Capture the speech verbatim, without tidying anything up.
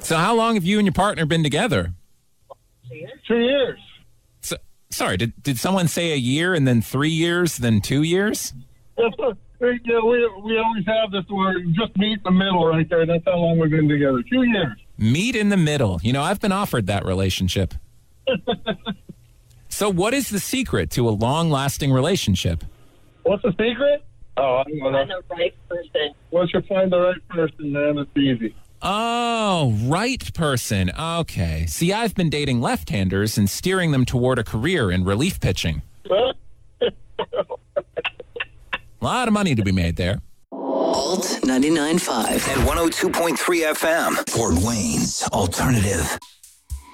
So how long have you and your partner been together? Two years. So, sorry, did did someone say a year and then three years, then two years? Yeah, we we always have this where just meet in the middle right there. That's how long we've been together. Two years. Meet in the middle. You know, I've been offered that relationship. So what is the secret to a long-lasting relationship? What's the secret? Oh, I don't know. Find the right person. Once you find the right person, man, it's easy. Oh, right person. Okay. See, I've been dating left-handers and steering them toward a career in relief pitching. A lot of money to be made there. Alt ninety-nine point five and one oh two point three F M. Fort Wayne's Alternative.